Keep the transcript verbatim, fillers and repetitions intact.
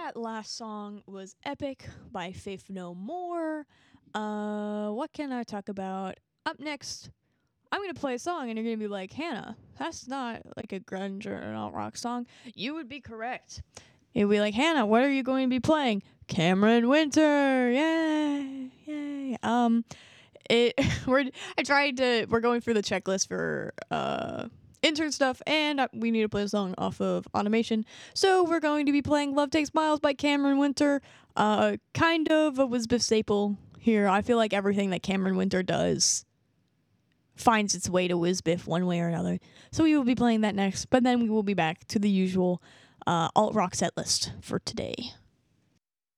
That last song was Epic by Faith No More. Uh, what can I talk about? Up next, I'm going to play a song and you're going to be like, Hannah, that's not like a grunge or an alt rock song. You would be correct. It would be like, Hannah, what are you going to be playing? Cameron Winter. Yay. Yay. Um, it, we're, I tried to, we're going through the checklist for, uh, intern stuff, and uh, we need to play a song off of Automation. So we're going to be playing Love Takes Miles by Cameron Winter. Uh, kind of a Wisbith staple here. I feel like everything that Cameron Winter does finds its way to Wisbith one way or another. So we will be playing that next, but then we will be back to the usual uh, alt rock set list for today.